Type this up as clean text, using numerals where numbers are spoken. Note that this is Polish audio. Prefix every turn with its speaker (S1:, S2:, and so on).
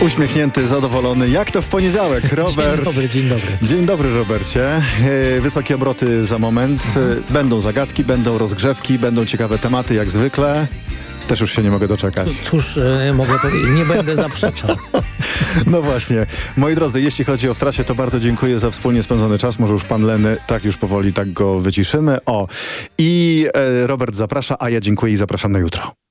S1: Uśmiechnięty, zadowolony, jak to w poniedziałek. Robert.
S2: Dzień dobry.
S1: Dzień dobry, Robercie. Wysokie obroty za moment. Będą zagadki, będą rozgrzewki, będą ciekawe tematy jak zwykle. Też już się nie mogę doczekać.
S2: Cóż, mogę powiedzieć, nie będę zaprzeczał.
S1: No właśnie. Moi drodzy, jeśli chodzi o W Trasie, to bardzo dziękuję za wspólnie spędzony czas. Może już pan Leny, tak już powoli, tak go wyciszymy. I Robert zaprasza, a ja dziękuję i zapraszam na jutro.